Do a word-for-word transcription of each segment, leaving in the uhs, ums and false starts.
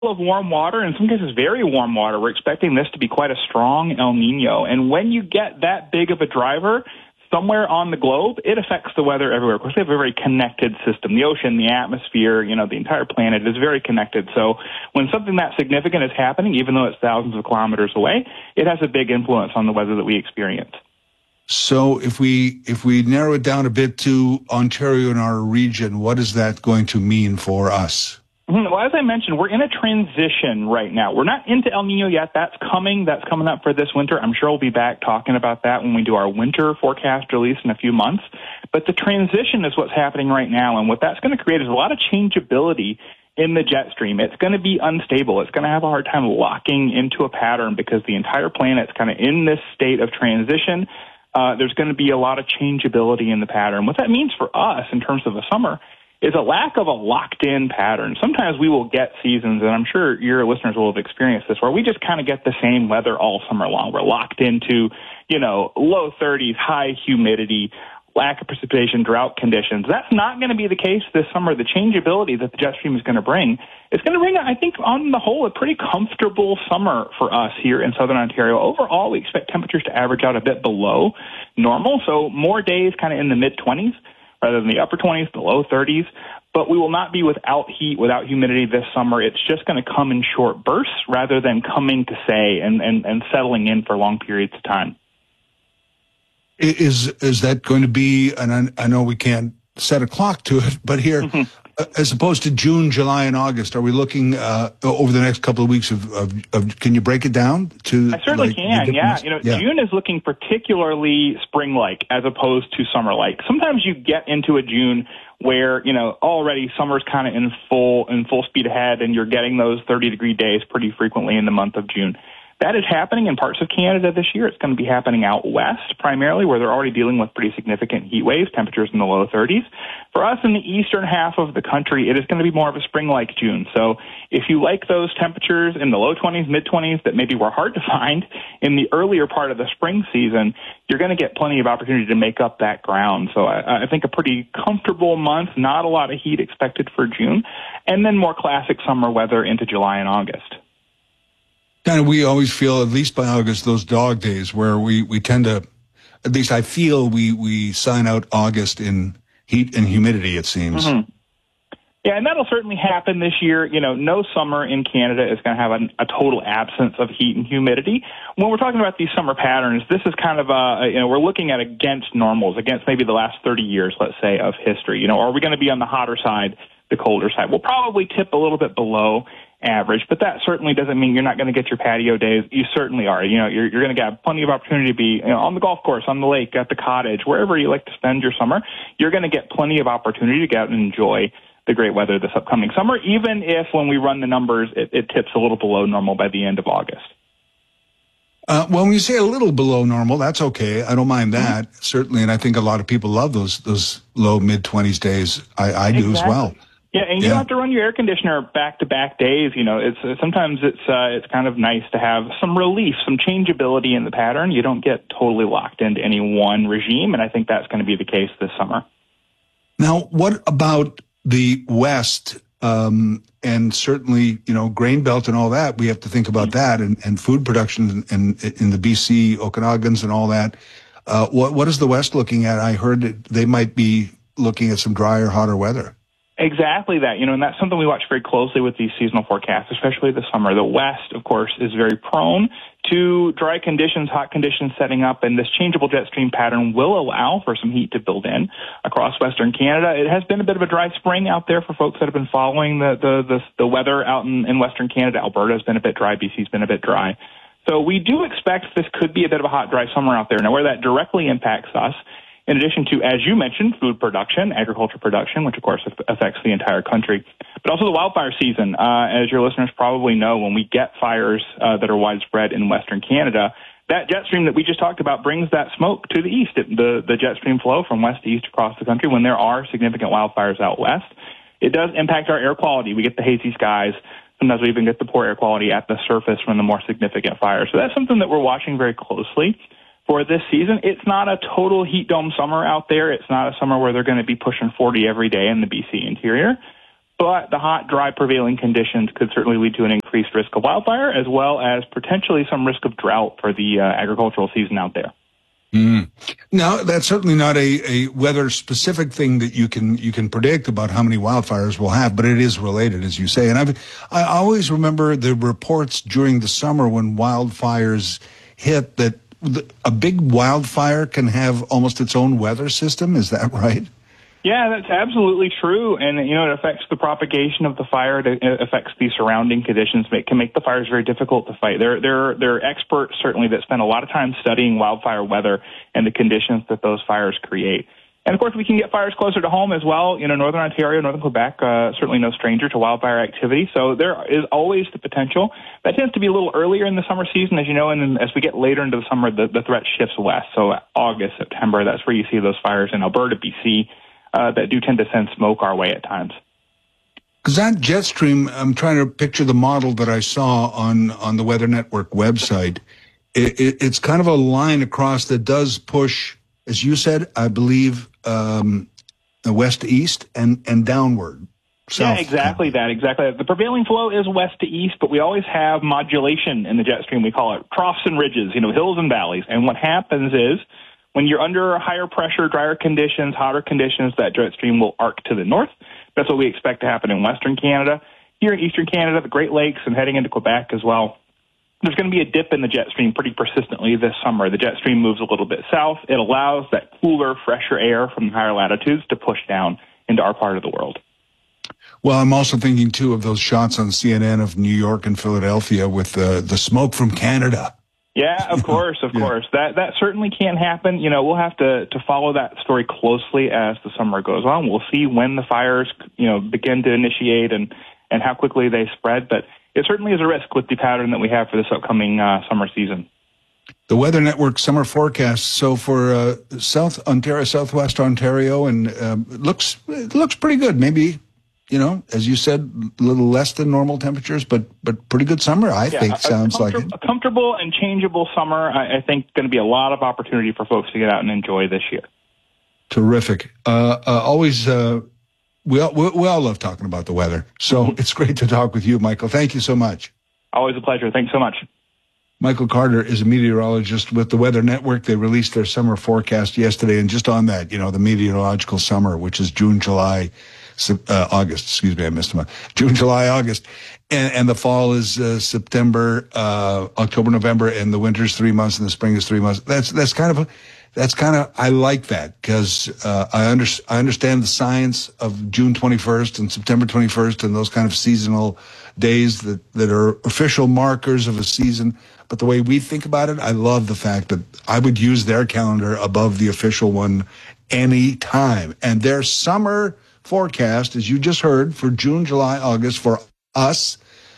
of warm water, in some cases very warm water. We're expecting this to be quite a strong El Nino. And when you get that big of a driver somewhere on the globe, it affects the weather everywhere. Of course, we have a very connected system. The ocean, the atmosphere, you know, the entire planet is very connected. So when something that significant is happening, even though it's thousands of kilometers away, it has a big influence on the weather that we experience. So if we if we narrow it down a bit to Ontario and our region, what is that going to mean for us? Well, as I mentioned, we're in a transition right now. We're not into El Nino yet. That's coming. That's coming up for this winter. I'm sure we'll be back talking about that when we do our winter forecast release in a few months. But the transition is what's happening right now, and what that's going to create is a lot of changeability in the jet stream. It's going to be unstable. It's going to have a hard time locking into a pattern because the entire planet's kind of in this state of transition. Uh, there's going to be a lot of changeability in the pattern. What that means for us in terms of the summer is a lack of a locked-in pattern. Sometimes we will get seasons, and I'm sure your listeners will have experienced this, where we just kind of get the same weather all summer long. We're locked into, you know, low thirties, high humidity, lack of precipitation, drought conditions. That's not going to be the case this summer. The changeability that the jet stream is going to bring is going to bring, I think, on the whole, a pretty comfortable summer for us here in southern Ontario. Overall, we expect temperatures to average out a bit below normal, so more days kind of in the mid-twenties. Rather than the upper twenties, the low thirties. But we will not be without heat, without humidity this summer. It's just going to come in short bursts rather than coming to stay and, and, and settling in for long periods of time. Is is that going to be, and I, I know we can't set a clock to it, but here, mm-hmm. as opposed to June, July, and August, are we looking uh, over the next couple of weeks of, of, of, can you break it down to? I certainly like, can, yeah. You know, yeah. June is looking particularly spring-like as opposed to summer-like. Sometimes you get into a June where, you know, already summer's kind of in full, in full speed ahead and you're getting those thirty-degree days pretty frequently in the month of June. That is happening in parts of Canada this year. It's going to be happening out west primarily, where they're already dealing with pretty significant heat waves, temperatures in the low thirties. For us in the eastern half of the country, it is going to be more of a spring-like June. So if you like those temperatures in the low twenties, mid-twenties that maybe were hard to find in the earlier part of the spring season, you're going to get plenty of opportunity to make up that ground. So I, I think a pretty comfortable month, not a lot of heat expected for June, and then more classic summer weather into July and August. Kind of, we always feel, at least by August, those dog days where we, we tend to, at least I feel we, we sign out August in heat and humidity, it seems. Mm-hmm. Yeah, and that'll certainly happen this year. You know, no summer in Canada is going to have a, a total absence of heat and humidity. When we're talking about these summer patterns, this is kind of, a, you know, we're looking at against normals, against maybe the last thirty years, let's say, of history. You know, are we going to be on the hotter side, the colder side? We'll probably tip a little bit below average, but that certainly doesn't mean you're not going to get your patio days. You certainly are. You know, you're, you're going to get plenty of opportunity to be, you know, on the golf course, on the lake, at the cottage, wherever you like to spend your summer. You're going to get plenty of opportunity to get out and enjoy the great weather this upcoming summer, even if when we run the numbers, it, it tips a little below normal by the end of August. Uh, well, when you say a little below normal, that's okay. I don't mind that, mm-hmm. certainly, and I think a lot of people love those those low mid-twenties days. I, I do exactly. as well. Yeah, and you yeah. don't have to run your air conditioner back-to-back days. You know, it's uh, sometimes it's uh, it's kind of nice to have some relief, some changeability in the pattern. You don't get totally locked into any one regime, and I think that's going to be the case this summer. Now, what about the West, um, and certainly, you know, grain belt and all that? We have to think about that, and, and food production and in, in the B C Okanagans and all that. Uh, what what is the West looking at? I heard that they might be looking at some drier, hotter weather. Exactly that, you know, and that's something we watch very closely with these seasonal forecasts, especially this summer. The West, of course, is very prone to dry conditions, hot conditions setting up, and this changeable jet stream pattern will allow for some heat to build in across Western Canada. It has been a bit of a dry spring out there for folks that have been following the the the, the weather out in, in Western Canada. Alberta has been a bit dry. B C's been a bit dry. So we do expect this could be a bit of a hot, dry summer out there. Now, where that directly impacts us, in addition to, as you mentioned, food production, agriculture production, which of course affects the entire country, but also the wildfire season. Uh, as your listeners probably know, when we get fires uh, that are widespread in Western Canada, that jet stream that we just talked about brings that smoke to the east. It, the, the jet stream flow from west to east across the country when there are significant wildfires out west. It does impact our air quality. We get the hazy skies. Sometimes we even get the poor air quality at the surface from the more significant fires. So that's something that we're watching very closely for this season. It's not a total heat dome summer out there. It's not a summer where they're going to be pushing forty every day in the B C interior. But the hot, dry prevailing conditions could certainly lead to an increased risk of wildfire, as well as potentially some risk of drought for the uh, agricultural season out there. Mm. Now, that's certainly not a, a weather-specific thing that you can you can predict about how many wildfires we'll have, but it is related, as you say. And I've, I always remember the reports during the summer when wildfires hit that a big wildfire can have almost its own weather system. Is that right? Yeah, that's absolutely true. And, you know, it affects the propagation of the fire. It affects the surrounding conditions. It can make the fires very difficult to fight. There, there, there are experts, certainly, that spend a lot of time studying wildfire weather and the conditions that those fires create. And, of course, we can get fires closer to home as well. You know, Northern Ontario, Northern Quebec, uh, certainly no stranger to wildfire activity. So there is always the potential. That tends to be a little earlier in the summer season, as you know, and then as we get later into the summer, the, the threat shifts west. So August, September, that's where you see those fires in Alberta, B C, Uh, that do tend to send smoke our way at times. Because that jet stream, I'm trying to picture the model that I saw on, on the Weather Network website. It, it, it's kind of a line across that does push, as you said, I believe, um, west to east and, and downward. South. Yeah, exactly that, exactly that. The prevailing flow is west to east, but we always have modulation in the jet stream. We call it troughs and ridges, you know, hills and valleys. And what happens is, when you're under higher pressure, drier conditions, hotter conditions, that jet stream will arc to the north. That's what we expect to happen in Western Canada. Here in Eastern Canada, the Great Lakes, and heading into Quebec as well, there's going to be a dip in the jet stream pretty persistently this summer. The jet stream moves a little bit south. It allows that cooler, fresher air from higher latitudes to push down into our part of the world. Well, I'm also thinking, too, of those shots on C N N of New York and Philadelphia with uh, the smoke from Canada. Yeah, of course, of yeah. course. That that certainly can happen. You know, we'll have to, to follow that story closely as the summer goes on. We'll see when the fires, you know, begin to initiate and, and how quickly they spread. But it certainly is a risk with the pattern that we have for this upcoming uh, summer season. The Weather Network summer forecast. So for uh, South Ontario, Southwest Ontario, and uh, it looks it looks pretty good. Maybe, you know, as you said, a little less than normal temperatures, but but pretty good summer, I yeah, think, sounds like it. A comfortable and changeable summer, I, I think, going to be a lot of opportunity for folks to get out and enjoy this year. Terrific. Uh, uh, always, uh, we, all, we, we all love talking about the weather, so mm-hmm. It's great to talk with you, Michael. Thank you so much. Always a pleasure. Thanks so much. Michael Carter is a meteorologist with the Weather Network. They released their summer forecast yesterday, and just on that, you know, the meteorological summer, which is June, July, Uh, August, excuse me, I missed them. June, July, August, and, and the fall is uh, September, uh, October, November, and the winter's three months, and the spring is three months. That's that's kind of that's kind of I like that because uh, I under, I understand the science of June twenty-first and September twenty-first and those kind of seasonal days that that are official markers of a season. But the way we think about it, I love the fact that I would use their calendar above the official one any time, and their summer forecast, as you just heard, for June, July, August for us,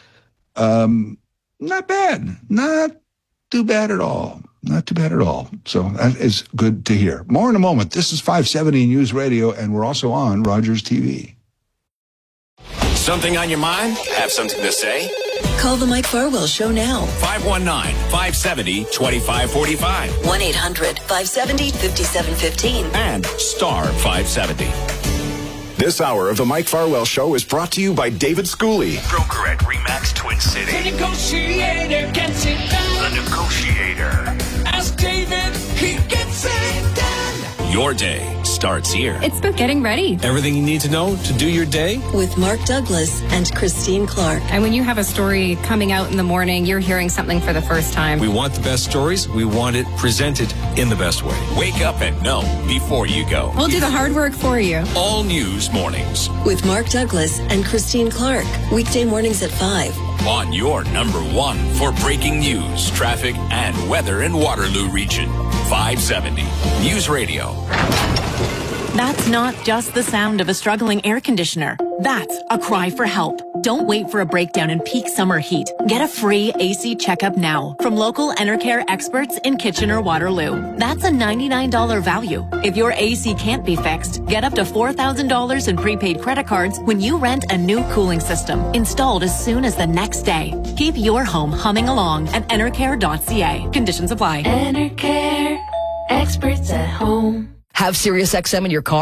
um, not bad. Not too bad at all. Not too bad at all. So that is good to hear. More in a moment. This is five seventy News Radio, and we're also on Rogers T V. Something on your mind? Have something to say? Call the Mike Farwell Show now. five one nine, five seven zero, two five four five. one eight hundred, five seven zero, five seven one five. And star five seventy. This hour of the Mike Farwell Show is brought to you by David Schooley, broker at RE/MAX Twin City. The negotiator gets it done. The negotiator. Ask David, he gets it done. Your day starts here. It's about getting ready. Everything you need to know to do your day. With Mark Douglas and Christine Clark. And when you have a story coming out in the morning, you're hearing something for the first time. We want the best stories. We want it presented in the best way. Wake up and know before you go. We'll do the hard work for you. All News Mornings. With Mark Douglas and Christine Clark. Weekday mornings at five. On your number one for breaking news, traffic, and weather in Waterloo region. five seventy News Radio. That's not just the sound of a struggling air conditioner. That's a cry for help. Don't wait for a breakdown in peak summer heat. Get a free A C checkup now from local Enercare experts in Kitchener-Waterloo. That's a ninety-nine dollars value. If your A C can't be fixed, get up to four thousand dollars in prepaid credit cards when you rent a new cooling system, installed as soon as the next day. Keep your home humming along at enercare dot c a. Conditions apply. Enercare, experts at home. Have SiriusXM in your car?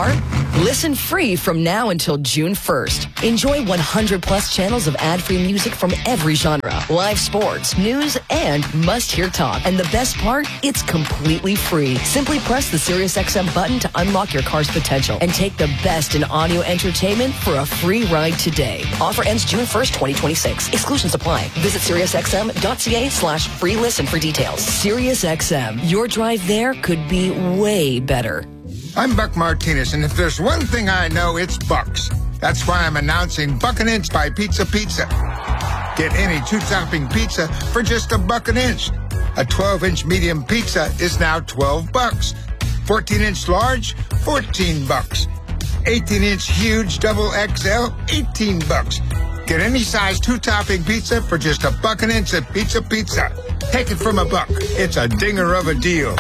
Listen free from now until June first. Enjoy one hundred plus channels of ad-free music from every genre, live sports, news, and must-hear talk. And the best part, it's completely free. Simply press the SiriusXM button to unlock your car's potential and take the best in audio entertainment for a free ride today. Offer ends June first, twenty twenty-six. Exclusions apply. Visit SiriusXM.ca slash free listen for details. SiriusXM, your drive there could be way better. I'm Buck Martinez, and if there's one thing I know, it's Bucks. That's why I'm announcing Buck an Inch by Pizza Pizza. Get any two-topping pizza for just a buck an inch. A twelve-inch medium pizza is now twelve bucks. fourteen-inch large, fourteen bucks. eighteen-inch huge double X L, eighteen bucks. Get any size two-topping pizza for just a buck an inch at Pizza Pizza. Take it from a buck. It's a dinger of a deal.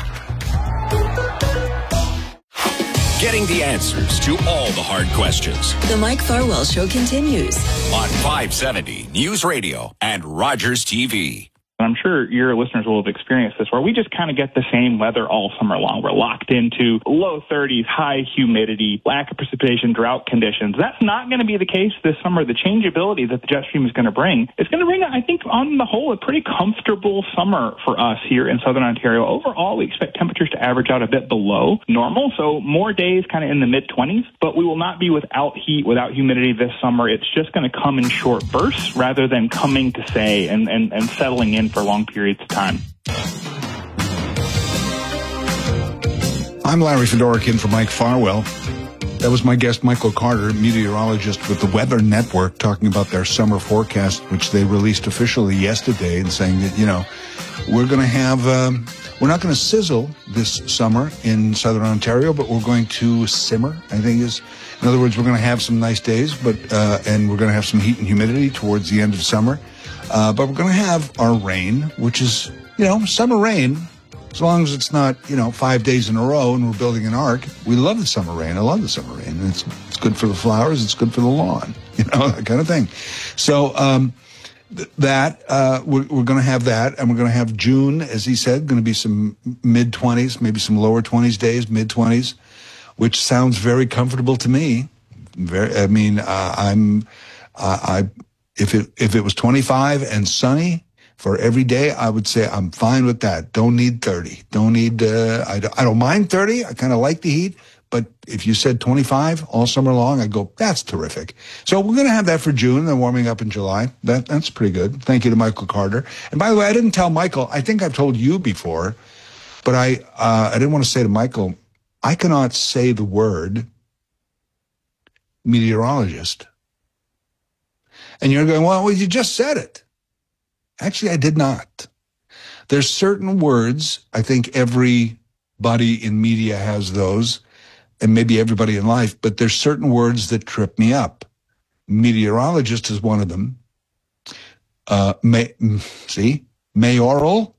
Getting the answers to all the hard questions. The Mike Farwell Show continues on five seventy News Radio and Rogers T V. I'm sure your listeners will have experienced this, where we just kind of get the same weather all summer long. We're locked into low thirties, high humidity, lack of precipitation, drought conditions. That's not going to be the case this summer. The changeability that the jet stream is going to bring is going to bring, I think, on the whole, a pretty comfortable summer for us here in southern Ontario. Overall, we expect temperatures to average out a bit below normal, so more days kind of in the mid-twenties, but we will not be without heat, without humidity this summer. It's just going to come in short bursts rather than coming to stay and, and, and settling in for long periods of time. I'm Larry Fedorkin for Mike Farwell. That was my guest, Michael Carter, meteorologist with the Weather Network, talking about their summer forecast, which they released officially yesterday, and saying that, you know, we're going to have, um, we're not going to sizzle this summer in southern Ontario, but we're going to simmer, I think is, in other words, we're going to have some nice days, but, uh, and we're going to have some heat and humidity towards the end of summer. Uh, but we're going to have our rain, which is, you know, summer rain, as long as it's not, you know, five days in a row and we're building an ark. We love the summer rain. I love the summer rain. It's it's good for the flowers. It's good for the lawn, you know, that kind of thing. So um, th- that, uh, we're, we're going to have that, and we're going to have June, as he said, going to be some mid-twenties, maybe some lower twenties days, mid-twenties, which sounds very comfortable to me. Very, I mean, uh, I'm, uh, I... If it if it was twenty-five and sunny for every day, I would say I'm fine with that. Don't need thirty. Don't need, uh, I, I don't mind thirty. I kind of like the heat. But if you said twenty-five all summer long, I'd go, that's terrific. So we're going to have that for June, and then warming up in July. That That's pretty good. Thank you to Michael Carter. And by the way, I didn't tell Michael, I think I've told you before, but I uh, I didn't want to say to Michael, I cannot say the word meteorologist. And you're going, well, you just said it. Actually, I did not. There's certain words, I think everybody in media has those, and maybe everybody in life, but there's certain words that trip me up. Meteorologist is one of them. Uh, may, see, mayoral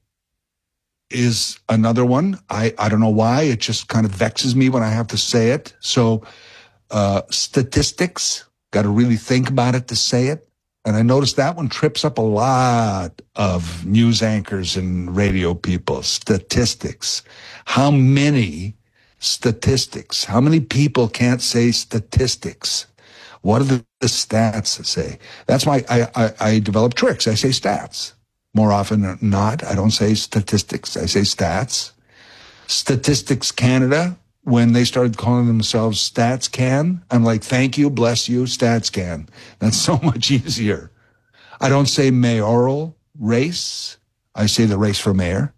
is another one. I, I don't know why. It just kind of vexes me when I have to say it. So uh, statistics, got to really think about it to say it. And I noticed that one trips up a lot of news anchors and radio people. Statistics. How many statistics? How many people can't say statistics? What are the, the stats say? That's why I, I, I develop tricks. I say stats. More often than not, I don't say statistics. I say stats. Statistics Canada, when they started calling themselves StatsCan, I'm like, thank you, bless you, StatsCan. That's so much easier. I don't say mayoral race. I say the race for mayor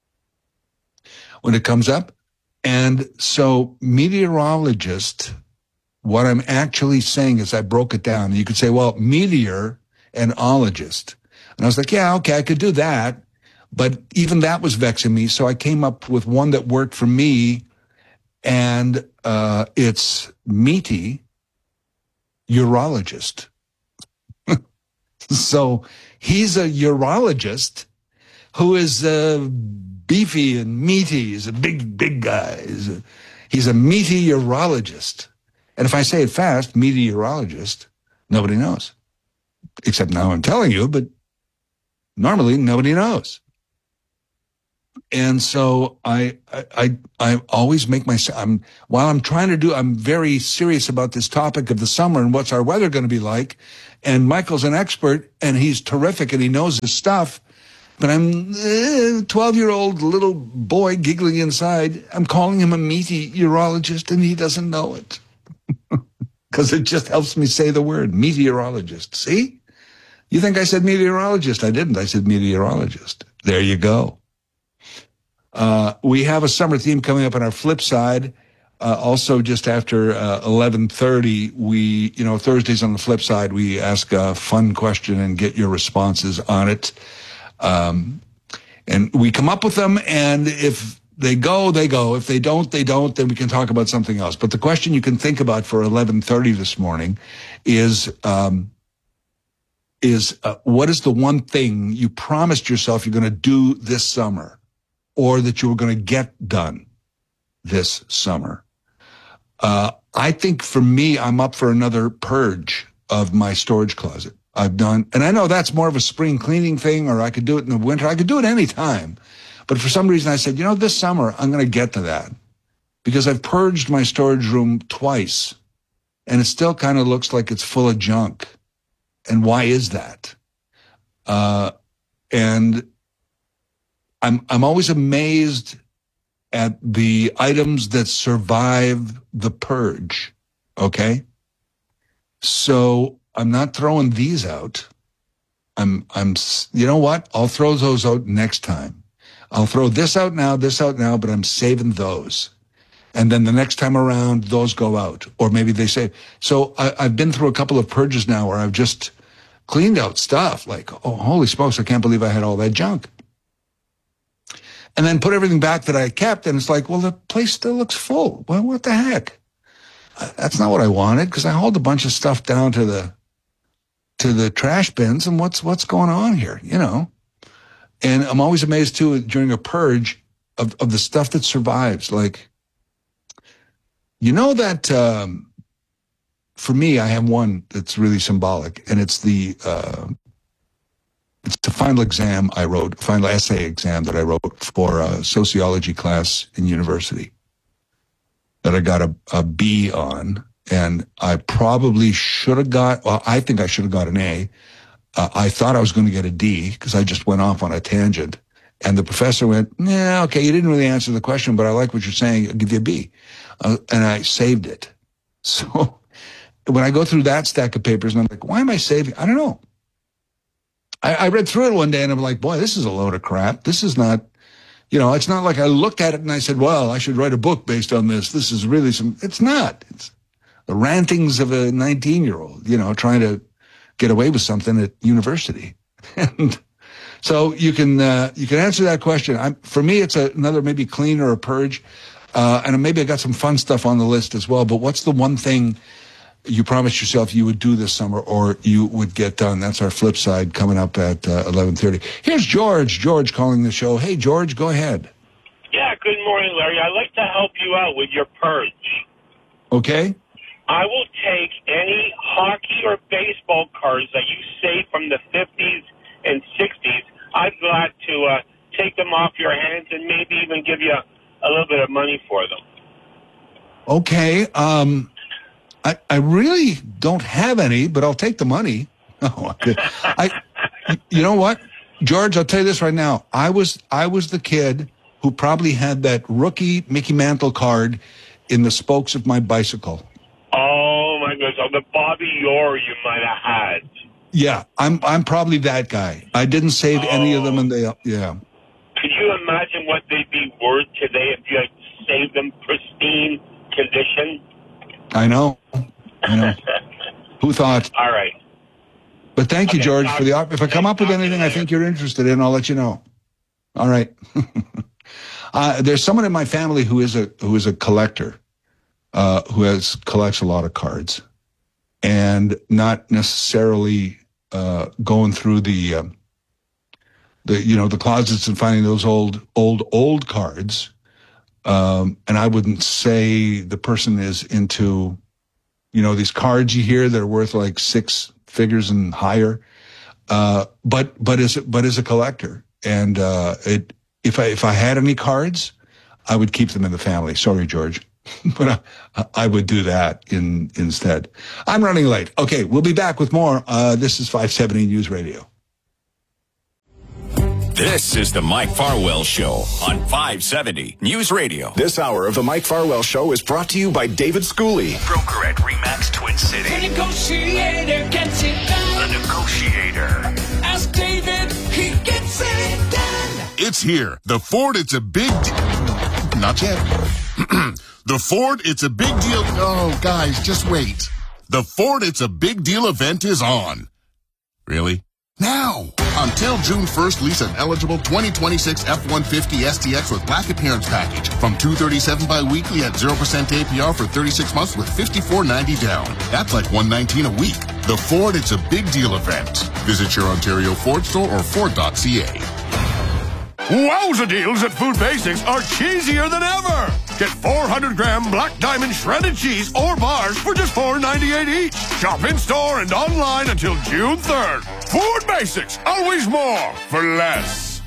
when it comes up. And so meteorologist, what I'm actually saying is I broke it down. You could say, well, meteor and ologist. And I was like, yeah, okay, I could do that. But even that was vexing me. So I came up with one that worked for me. And uh, it's meaty urologist. So he's a urologist who is uh, beefy and meaty. He's a big, big guy. He's a, he's a meaty urologist. And if I say it fast, meaty urologist, nobody knows. Except now I'm telling you, but normally nobody knows. and so I, I, I, I always make myself, I'm, while I'm trying to do, I'm very serious about this topic of the summer and what's our weather going to be like. And Michael's an expert and he's terrific and he knows his stuff. But I'm a twelve-year-old little boy giggling inside. I'm calling him a meteorologist, and he doesn't know it. Because it just helps me say the word, meteorologist. See? You think I said meteorologist? I didn't. I said meteorologist. There you go. Uh, we have a summer theme coming up on our flip side. Uh, also, just after uh, eleven thirty, we, you know, Thursdays on the flip side, we ask a fun question and get your responses on it. Um, and we come up with them, and if they go, they go. If they don't, they don't, then we can talk about something else. But the question you can think about for eleven thirty this morning is, um, is uh, what is the one thing you promised yourself you're going to do this summer, or that you were going to get done this summer? Uh, I think for me, I'm up for another purge of my storage closet. I've done, and I know that's more of a spring cleaning thing, or I could do it in the winter. I could do it any time. But for some reason I said, you know, this summer I'm going to get to that because I've purged my storage room twice and it still kind of looks like it's full of junk. And why is that? Uh, and I'm, I'm always amazed at the items that survive the purge. Okay. So I'm not throwing these out. I'm, I'm, you know what? I'll throw those out next time. I'll throw this out now, this out now, but I'm saving those. And then the next time around, those go out. Or maybe they say, so I, I've been through a couple of purges now where I've just cleaned out stuff like, oh, holy smokes, I can't believe I had all that junk. And then put everything back that I kept, and it's like, well, the place still looks full. Well, what the heck? That's not what I wanted, because I hauled a bunch of stuff down to the to the trash bins, and what's what's going on here, you know? And I'm always amazed, too, during a purge of, of the stuff that survives. Like, you know that, um, for me, I have one that's really symbolic, and it's the uh, it's the final exam I wrote, final essay exam that I wrote for a sociology class in university that I got a, a B on. And I probably should have got, well, I think I should have got an A. Uh, I thought I was going to get a D because I just went off on a tangent. And the professor went, yeah, okay, you didn't really answer the question, but I like what you're saying. I'll give you a B. Uh, and I saved it. So when I go through that stack of papers and I'm like, why am I saving? I don't know. I, I read through it one day and I'm like, boy, this is a load of crap. This is not, you know, it's not like I looked at it and I said, well, I should write a book based on this. This is really some, it's not. It's the rantings of a nineteen-year-old, you know, trying to get away with something at university. And so you can uh, you can answer that question. I'm, for me, it's a, another maybe clean or a purge. Uh, and maybe I got some fun stuff on the list as well. But what's the one thing you promised yourself you would do this summer or you would get done? That's our flip side coming up at uh, eleven thirty. Here's George. George calling the show. Hey, George, go ahead. Yeah, good morning, Larry. I'd like to help you out with your purge. Okay. I will take any hockey or baseball cards that you saved from the fifties and sixties. I'd be glad to uh, take them off your hands and maybe even give you a, a little bit of money for them. Okay. Um, I, I really don't have any, but I'll take the money. Oh, I, you know what, George, I'll tell you this right now. I was, I was the kid who probably had that rookie Mickey Mantle card in the spokes of my bicycle. Oh, my goodness. Oh, the Bobby Orr you might have had. Yeah, I'm I'm probably that guy. I didn't save oh. any of them, and they, yeah. Could you imagine what they'd be worth today if you had saved them pristine condition? I know. I know. Who thought? All right. But thank you, okay, George, talk, for the op- If I come up with anything I think you're interested in, I'll let you know. All right. uh, there's someone in my family who is a who is a collector. Uh, who has collects a lot of cards, and not necessarily uh, going through the um, the you know the closets and finding those old old old cards. Um, and I wouldn't say the person is into, you know, these cards you hear that are worth like six figures and higher. Uh, but but is but is a collector, and uh, it if I if I had any cards, I would keep them in the family. Sorry, George. But I, I would do that in instead. I'm running late. Okay, we'll be back with more. Uh, this is five seventy News Radio. This is the Mike Farwell Show on five seventy News Radio. This hour of the Mike Farwell Show is brought to you by David Schooley, Broker at RE/MAX Twin City. The negotiator gets it done. The Negotiator. Ask David, he gets it done. It's here. The Ford, it's a big deal. Not yet. The Ford, it's a big deal. Oh, guys, just wait. The Ford, it's a big deal event is on. Really? Now! Until June first, lease an eligible twenty twenty-six F one fifty S T X with black appearance package from two hundred thirty-seven dollars bi-weekly at zero percent A P R for thirty-six months with fifty-four ninety down. That's like one hundred nineteen dollars a week. The Ford, it's a big deal event. Visit your Ontario Ford store or Ford dot C A. Wowza deals at Food Basics are cheesier than ever. Get four hundred gram Black Diamond shredded cheese or bars for just four ninety-eight each. Shop in store and online until June third. Food Basics, always more for less.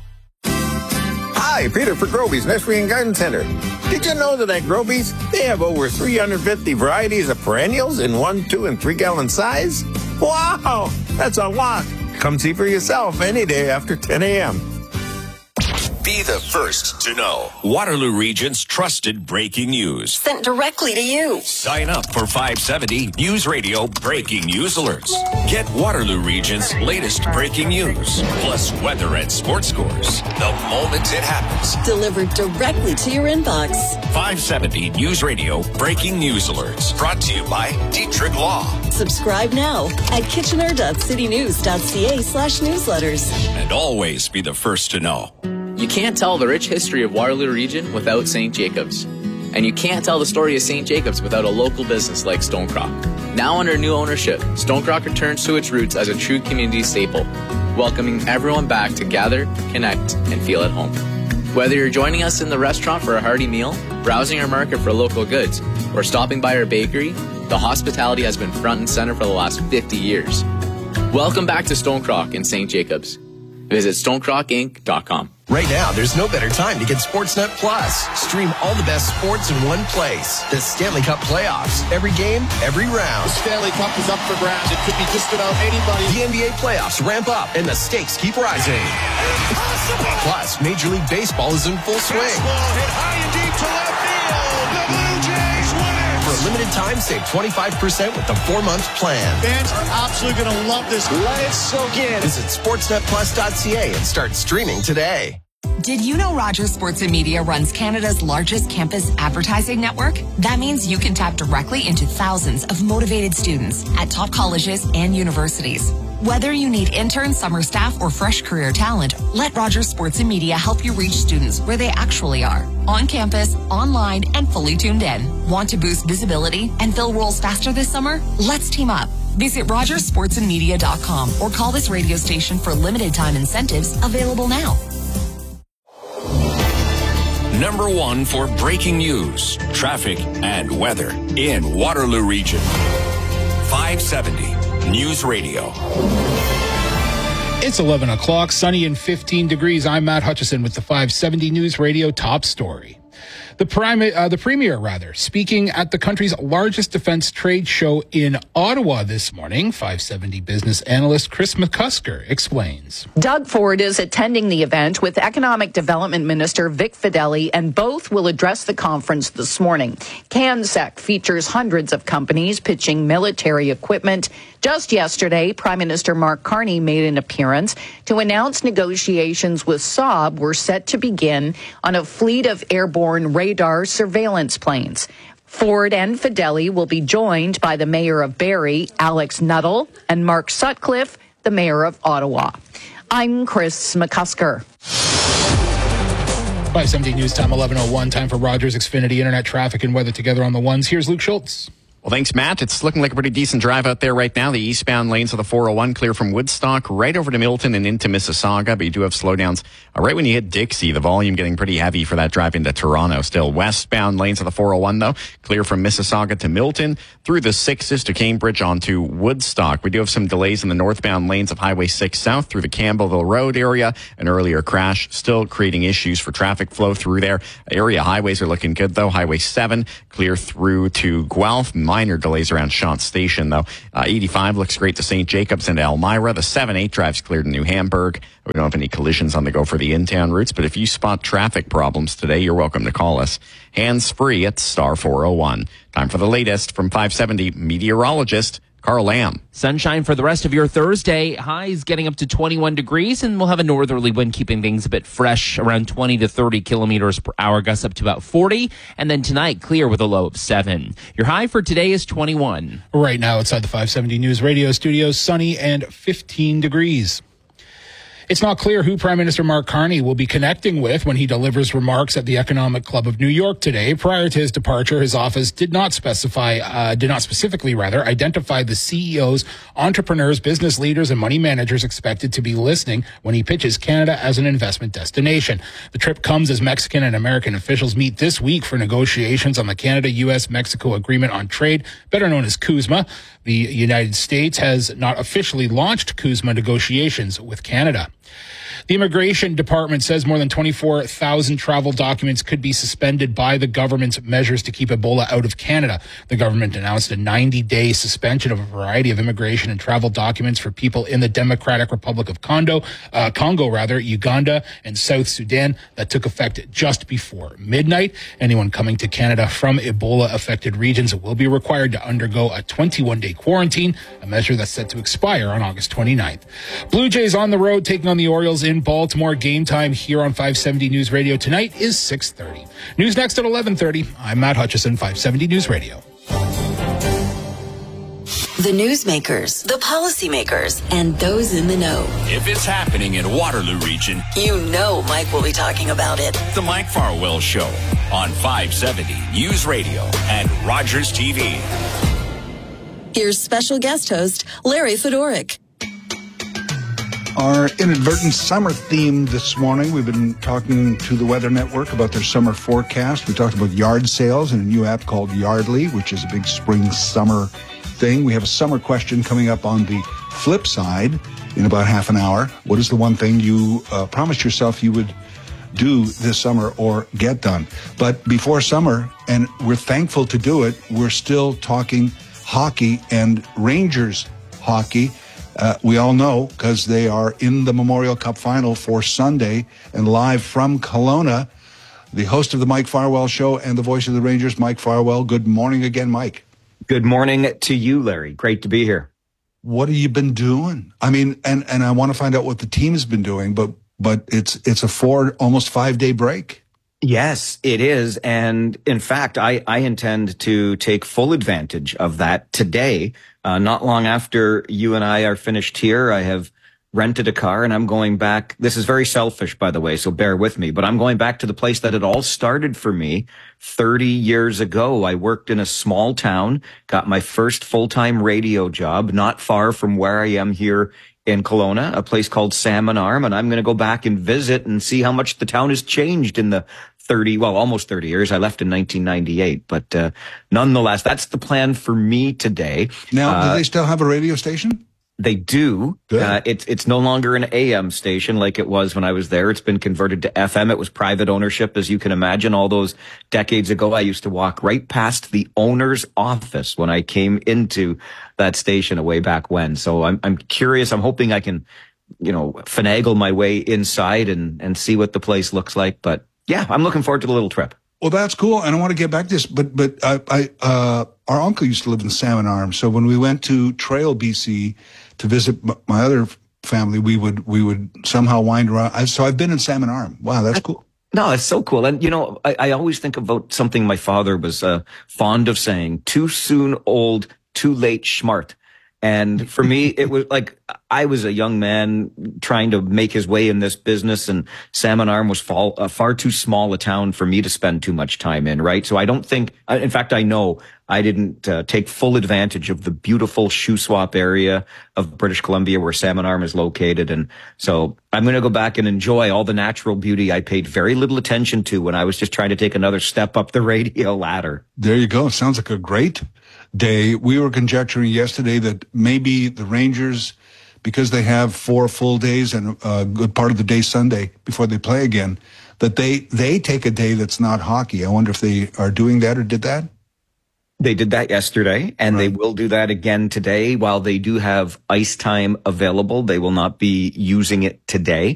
Hi, Peter for Groby's Nursery and Garden Center. Did you know that at Groby's, they have over three hundred fifty varieties of perennials in one, two, and three gallon size? Wow, that's a lot. Come see for yourself any day after ten a.m. Be the first to know Waterloo Region's trusted breaking news. Sent directly to you. Sign up for five seventy News Radio breaking news alerts. Get Waterloo Region's latest breaking news, plus weather and sports scores the moment it happens. Delivered directly to your inbox. five seventy News Radio breaking news alerts. Brought to you by Dietrich Law. Subscribe now at kitchener dot city news dot c a slash newsletters. And always be the first to know. You can't tell the rich history of Waterloo Region without Saint Jacobs. And you can't tell the story of Saint Jacobs without a local business like Stonecrock. Now under new ownership, Stonecrock returns to its roots as a true community staple, welcoming everyone back to gather, connect, and feel at home. Whether you're joining us in the restaurant for a hearty meal, browsing our market for local goods, or stopping by our bakery, the hospitality has been front and center for the last fifty years. Welcome back to Stonecrock in Saint Jacobs. Visit stonecrock inc dot com. Right now, there's no better time to get Sportsnet Plus. Stream all the best sports in one place. The Stanley Cup playoffs. Every game, every round. The Stanley Cup is up for grabs. It could be just about anybody. The N B A playoffs ramp up, and the stakes keep rising. Impossible! Plus, Major League Baseball is in full swing. Baseball hit high and deep to left field. The Blue Jays win it! For a limited time, save twenty-five percent with the four-month plan. Fans are absolutely going to love this. Let it soak in. Visit sportsnet plus dot c a and start streaming today. Did you know Rogers Sports and Media runs Canada's largest campus advertising network? That means you can tap directly into thousands of motivated students at top colleges and universities. Whether you need interns, summer staff, or fresh career talent, let Rogers Sports and Media help you reach students where they actually are. On campus, online, and fully tuned in. Want to boost visibility and fill roles faster this summer? Let's team up. Visit rogers sports and media dot com or call this radio station for limited time incentives available now. Number one for breaking news, traffic, and weather in Waterloo Region. five seventy News Radio. It's eleven o'clock, sunny and fifteen degrees. I'm Matt Hutchison with the five seventy News Radio top story. The, prime, uh, the Premier, rather, speaking at the country's largest defense trade show in Ottawa this morning. five seventy business analyst Chris McCusker explains. Doug Ford is attending the event with Economic Development Minister Vic Fedeli, and both will address the conference this morning. CanSec features hundreds of companies pitching military equipment. Just yesterday, Prime Minister Mark Carney made an appearance to announce negotiations with Saab were set to begin on a fleet of airborne radar surveillance planes. Ford and Fedeli will be joined by the mayor of Barrie, Alex Nuttall, and Mark Sutcliffe, the mayor of Ottawa. I'm Chris McCusker. five seventy News Time, eleven oh one. Time for Rogers Xfinity Internet traffic and weather together on the ones. Here's Luke Schultz. Well, thanks, Matt. It's looking like a pretty decent drive out there right now. The eastbound lanes of the four oh one clear from Woodstock right over to Milton and into Mississauga, but you do have slowdowns uh, right when you hit Dixie. The volume getting pretty heavy for that drive into Toronto. Still westbound lanes of the four oh one, though, clear from Mississauga to Milton, through the sixes to Cambridge onto Woodstock. We do have some delays in the northbound lanes of Highway six South through the Campbellville Road area. An earlier crash still creating issues for traffic flow through there. Area highways are looking good, though. Highway seven clear through to Guelph. Minor delays around Shant Station, though. Uh, eighty-five looks great to Saint Jacobs and Elmira. The seven eight drives clear to New Hamburg. We don't have any collisions on the go for the in-town routes, but if you spot traffic problems today, you're welcome to call us. Hands-free at star four oh one. Time for the latest from five seventy meteorologist Carl Lamb. Sunshine for the rest of your Thursday. Highs getting up to twenty-one degrees, and we'll have a northerly wind keeping things a bit fresh, around twenty to thirty kilometers per hour, gusts up to about forty. And then tonight, clear with a low of seven. Your high for today is twenty-one. Right now, outside the five seventy News Radio studios, sunny and fifteen degrees. It's not clear who Prime Minister Mark Carney will be connecting with when he delivers remarks at the Economic Club of New York today. Prior to his departure, his office did not specify, uh, did not specifically rather, identify the C E Os, entrepreneurs, business leaders, and money managers expected to be listening when he pitches Canada as an investment destination. The trip comes as Mexican and American officials meet this week for negotiations on the Canada-U S Mexico Agreement on Trade, better known as CUSMA. The United States has not officially launched CUSMA negotiations with Canada. The Immigration Department says more than twenty-four thousand travel documents could be suspended by the government's measures to keep Ebola out of Canada. The government announced a ninety-day suspension of a variety of immigration and travel documents for people in the Democratic Republic of Congo, uh, Congo rather, Uganda, and South Sudan that took effect just before midnight. Anyone coming to Canada from Ebola-affected regions will be required to undergo a twenty-one day quarantine, a measure that's set to expire on August twenty-ninth. Blue Jays on the road taking on the Orioles in Baltimore. Game time here on five seventy News Radio tonight is six thirty. News next at eleven thirty. I'm Matt Hutchison, five seventy News Radio. The newsmakers, the policymakers, and those in the know. If it's happening in Waterloo Region, you know Mike will be talking about it. The Mike Farwell Show on five seventy News Radio and Rogers T V. Here's special guest host Larry Fedoruk. Our inadvertent summer theme this morning, we've been talking to the Weather Network about their summer forecast. We talked about yard sales and a new app called Yardly, which is a big spring summer thing. We have a summer question coming up on the flip side in about half an hour. What is the one thing you uh, promised yourself you would do this summer or get done? But before summer, and we're thankful to do it, we're still talking hockey and Rangers hockey. Uh, we all know because they are in the Memorial Cup final for Sunday, and live from Kelowna, the host of the Mike Farwell Show and the voice of the Rangers, Mike Farwell. Good morning again, Mike. Good morning to you, Larry. Great to be here. What have you been doing? I mean, and, and I want to find out what the team has been doing, but but it's it's a four, almost five day break. Yes, it is. And in fact, I, I intend to take full advantage of that today. Uh, not long after you and I are finished here, I have rented a car and I'm going back. This is very selfish, by the way, so bear with me, but I'm going back to the place that it all started for me thirty years ago. I worked in a small town, got my first full-time radio job not far from where I am here in Kelowna, a place called Salmon Arm, and I'm going to go back and visit and see how much the town has changed in the thirty, well, almost thirty years. I left in nineteen ninety-eight, but uh, nonetheless, that's the plan for me today. Now, uh, do they still have a radio station? They do. Uh, it's it's no longer an A M station like it was when I was there. It's been converted to F M. It was private ownership, as you can imagine. All those decades ago, I used to walk right past the owner's office when I came into that station way back when. So I'm I'm curious. I'm hoping I can, you know, finagle my way inside and and see what the place looks like. But yeah, I'm looking forward to the little trip. Well, that's cool, and I want to get back to this, but but I, I uh, our uncle used to live in Salmon Arm, so when we went to Trail, B C, to visit m- my other family, we would we would somehow wind around. I, so I've been in Salmon Arm. Wow, that's cool. No, it's so cool. And, you know, I, I always think about something my father was uh, fond of saying, too soon old, too late schmart. And for me, it was like, I was a young man trying to make his way in this business, and Salmon Arm was fall, uh, far too small a town for me to spend too much time in, right? So I don't think, in fact, I know I didn't uh, take full advantage of the beautiful Shuswap area of British Columbia where Salmon Arm is located. And so I'm going to go back and enjoy all the natural beauty I paid very little attention to when I was just trying to take another step up the radio ladder. There you go. Sounds like a great day. We were conjecturing yesterday that maybe the Rangers, because they have four full days and a good part of the day Sunday before they play again, that they, they take a day that's not hockey. I wonder if they are doing that or did that? They did that yesterday, and right. They will do that again today. While they do have ice time available, they will not be using it today.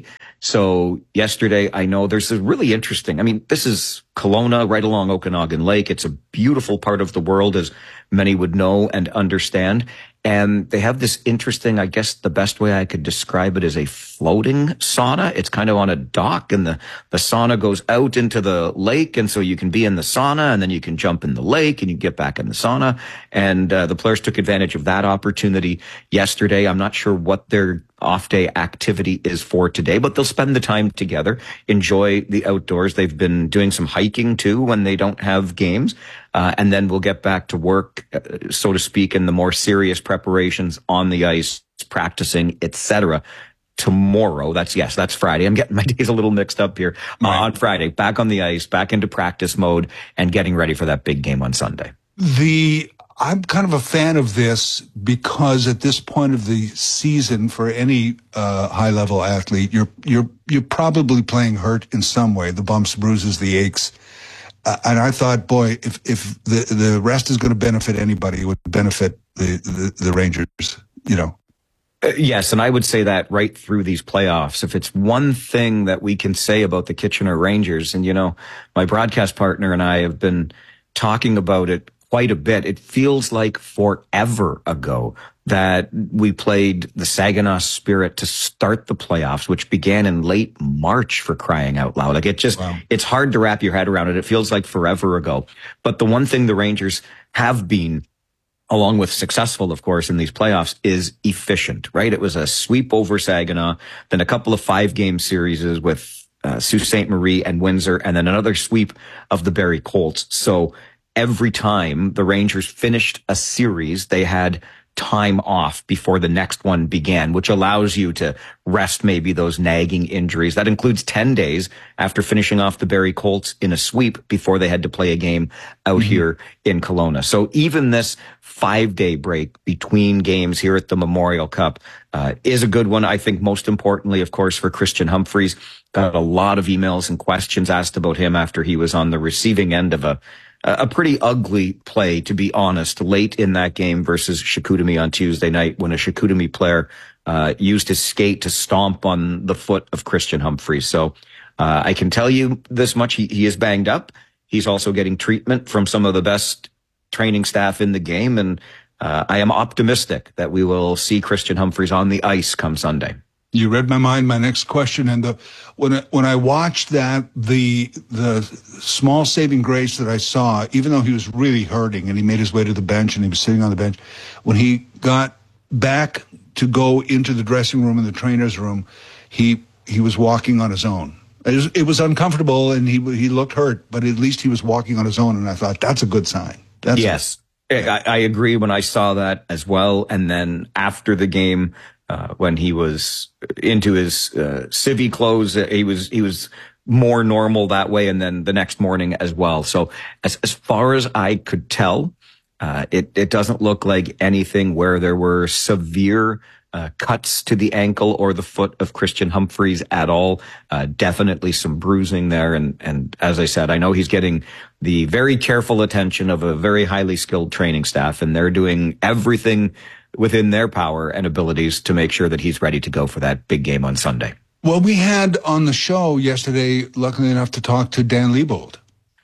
So yesterday, I know there's a really interesting, I mean, this is Kelowna, right along Okanagan Lake. It's a beautiful part of the world, as many would know and understand. And they have this interesting, I guess the best way I could describe it is a floating sauna. It's kind of on a dock, and the, the sauna goes out into the lake. And so you can be in the sauna, and then you can jump in the lake, and you get back in the sauna. And uh, the players took advantage of that opportunity yesterday. I'm not sure what their off day activity is for today, but they'll spend the time together, enjoy the outdoors. They've been doing some hiking too when they don't have games. Uh, and then we'll get back to work, uh, so to speak, in the more serious preparations on the ice, practicing, et cetera. Tomorrow, that's, yes, that's Friday. I'm getting my days a little mixed up here. Uh, on Friday, back on the ice, back into practice mode, and getting ready for that big game on Sunday. The I'm kind of a fan of this because at this point of the season, for any uh, high-level athlete, you're you're you're probably playing hurt in some way. The bumps, bruises, the aches. Uh, and I thought, boy, if if the the rest is going to benefit anybody, it would benefit the the, the Rangers. You know. Uh, yes, and I would say that right through these playoffs. If it's one thing that we can say about the Kitchener Rangers, and you know, my broadcast partner and I have been talking about it quite a bit. It feels like forever ago that we played the Saginaw Spirit to start the playoffs, which began in late March, for crying out loud. Like it just, wow. It's hard to wrap your head around it. It feels like forever ago. But the one thing the Rangers have been, along with successful, of course, in these playoffs, is efficient, right? It was a sweep over Saginaw, then a couple of five-game series with uh, Sault Ste. Marie and Windsor, and then another sweep of the Barrie Colts. So every time the Rangers finished a series, they had time off before the next one began, which allows you to rest maybe those nagging injuries. That includes ten days after finishing off the Barrie Colts in a sweep before they had to play a game out mm-hmm. here in Kelowna. So even this five-day break between games here at the Memorial Cup uh, is a good one. I think most importantly, of course, for Christian Humphreys. Got a lot of emails and questions asked about him after he was on the receiving end of a A pretty ugly play, to be honest, late in that game versus Chicoutimi on Tuesday night, when a Chicoutimi player uh, used his skate to stomp on the foot of Christian Humphreys. So uh, I can tell you this much. He, he is banged up. He's also getting treatment from some of the best training staff in the game. And uh, I am optimistic that we will see Christian Humphreys on the ice come Sunday. You read my mind. My next question, and the when I, when I watched that, the the small saving grace that I saw, even though he was really hurting and he made his way to the bench and he was sitting on the bench, when he got back to go into the dressing room and the trainer's room, he he was walking on his own. It was, it was uncomfortable and he he looked hurt, but at least he was walking on his own, and I thought that's a good sign. That's yes, a, I, I agree. When I saw that as well, and then after the game. Uh, when he was into his uh, civvy clothes, he was he was more normal that way, and then the next morning as well. So as as far as I could tell, uh, it it doesn't look like anything where there were severe uh, cuts to the ankle or the foot of Christian Humphreys at all. Uh, definitely some bruising there, and and as I said, I know he's getting the very careful attention of a very highly skilled training staff, and they're doing everything within their power and abilities to make sure that he's ready to go for that big game on Sunday. Well, we had on the show yesterday, luckily enough, to talk to Dan Liebold.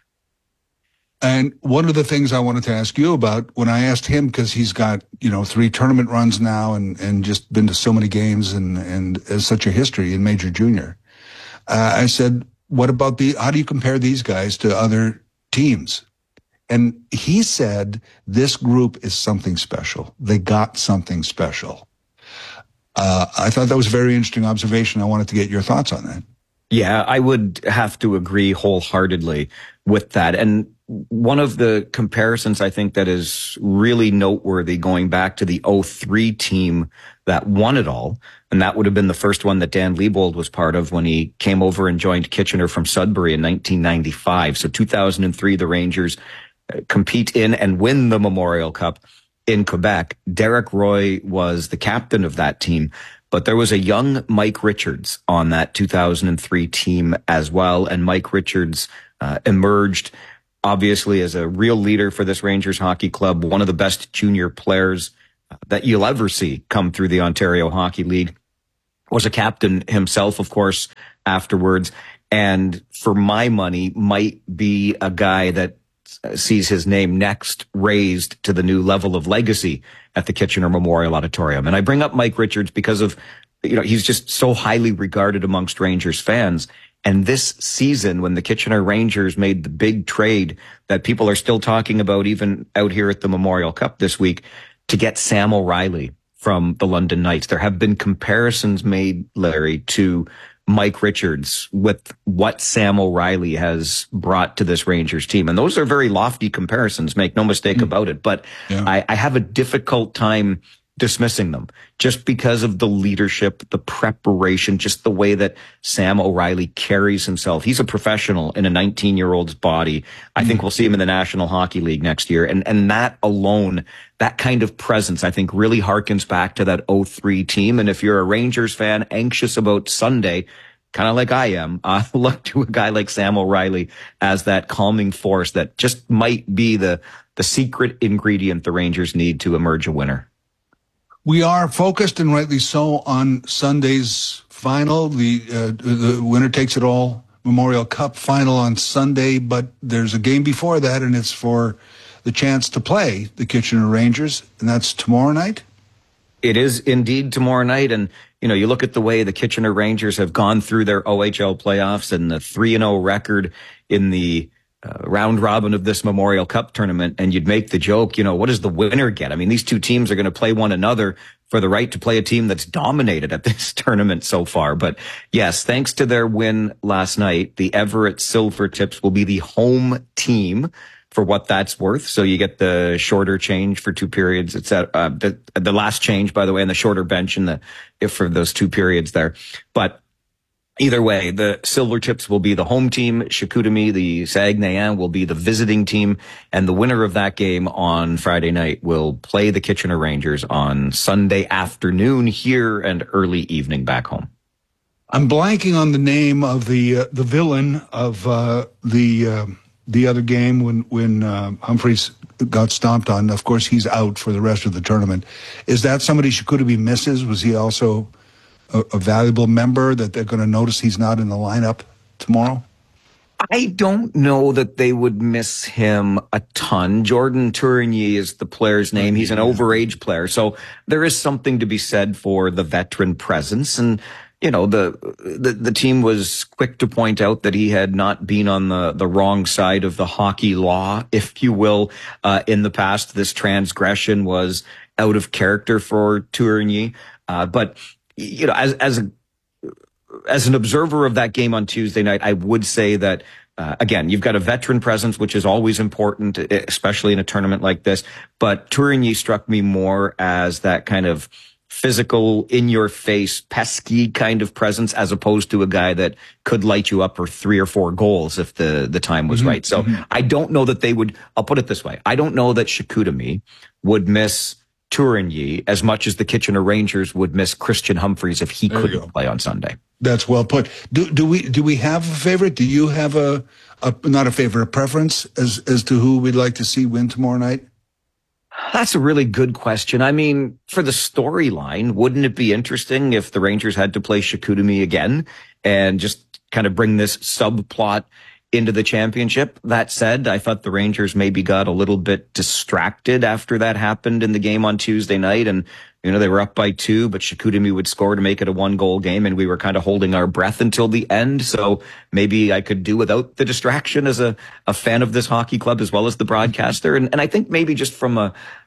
And one of the things I wanted to ask you about, when I asked him, because he's got, you know, three tournament runs now and, and just been to so many games and, and has such a history in Major Junior, uh, I said, what about the, how do you compare these guys to other teams? And he said, this group is something special. They got something special. Uh, I thought that was a very interesting observation. I wanted to get your thoughts on that. Yeah, I would have to agree wholeheartedly with that. And one of the comparisons I think that is really noteworthy going back to the oh three team that won it all, and that would have been the first one that Dan Liebold was part of when he came over and joined Kitchener from Sudbury in nineteen ninety-five. So two thousand three, the Rangers compete in and win the Memorial Cup in Quebec. Derek Roy was the captain of that team. But there was a young Mike Richards on that two thousand three team as well. And Mike Richards uh, emerged, obviously, as a real leader for this Rangers hockey club, one of the best junior players that you'll ever see come through the Ontario Hockey League. Was a captain himself, of course, afterwards. And for my money, might be a guy that sees his name next raised to the new level of legacy at the Kitchener Memorial Auditorium. And I bring up Mike Richards because of, you know, he's just so highly regarded amongst Rangers fans. And this season, when the Kitchener Rangers made the big trade that people are still talking about, even out here at the Memorial Cup this week, to get Sam O'Reilly from the London Knights, there have been comparisons made, Larry, to Mike Richards with what Sam O'Reilly has brought to this Rangers team. And those are very lofty comparisons, make no mistake mm. about it. But yeah. I, I have a difficult time dismissing them just because of the leadership, the preparation, just the way that Sam O'Reilly carries himself. He's a professional in a nineteen-year-old's body. I mm. think we'll see him in the National Hockey League next year. And, and that alone, that kind of presence, I think really harkens back to that oh three team. And if you're a Rangers fan anxious about Sunday, kind of like I am, I look to a guy like Sam O'Reilly as that calming force that just might be the, the secret ingredient the Rangers need to emerge a winner. We are focused, and rightly so, on Sunday's final. The, uh, the winner takes it all Memorial Cup final on Sunday, but there's a game before that, and it's for the chance to play the Kitchener Rangers, and that's tomorrow night? It is indeed tomorrow night, and you know, you look at the way the Kitchener Rangers have gone through their O H L playoffs and the three and oh record in the Uh, round robin of this Memorial Cup tournament, and you'd make the joke, you know, what does the winner get? I mean, these two teams are going to play one another for the right to play a team that's dominated at this tournament so far. But yes, thanks to their win last night, the Everett Silvertips will be the home team for what that's worth. So you get the shorter change for two periods. It's at, uh, the, the last change, by the way, and the shorter bench in the, if for those two periods there. But either way, the Silvertips will be the home team. Chicoutimi, the Saguenayens, will be the visiting team. And the winner of that game on Friday night will play the Kitchener Rangers on Sunday afternoon here and early evening back home. I'm blanking on the name of the uh, the villain of uh, the uh, the other game when, when uh, Humphreys got stomped on. Of course, he's out for the rest of the tournament. Is that somebody Chicoutimi misses? Was he also A, a valuable member that they're going to notice he's not in the lineup tomorrow? I don't know that they would miss him a ton. Jordan Tourigny is the player's name. He's an overage player. So there is something to be said for the veteran presence. And, you know, the, the, the team was quick to point out that he had not been on the, the wrong side of the hockey law, if you will, uh, in the past. This transgression was out of character for Tourigny. Uh, but, you know, as, as a, as an observer of that game on Tuesday night, I would say that, uh, again, you've got a veteran presence, which is always important, especially in a tournament like this. But Tourigny struck me more as that kind of physical, in-your-face, pesky kind of presence, as opposed to a guy that could light you up for three or four goals if the, the time was mm-hmm. right. So mm-hmm. I don't know that they would, I'll put it this way. I don't know that Chicoutimi would miss Tourigny as much as the Kitchener Rangers would miss Christian Humphreys if he there couldn't play on Sunday. That's well put. Do do we do we have a favorite? Do you have a, a not a favorite, a preference as as to who we'd like to see win tomorrow night? That's a really good question. I mean, for the storyline, wouldn't it be interesting if the Rangers had to play Chicoutimi again and just kind of bring this subplot into the championship? That said, I thought the Rangers maybe got a little bit distracted after that happened in the game on Tuesday night. And, you know, they were up by two, but Chicoutimi would score to make it a one goal game. And we were kind of holding our breath until the end. So maybe I could do without the distraction as a, a fan of this hockey club as well as the broadcaster. And, and I think maybe just from a,